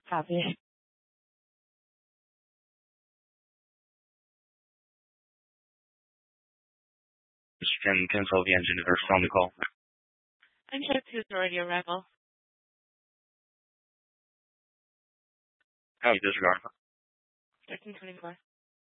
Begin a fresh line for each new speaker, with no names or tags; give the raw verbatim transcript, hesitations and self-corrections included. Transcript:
Copy.
Can consult the engineer from the call.
I'm check who's already arrival.
How you disregard?
thirteen twenty-four.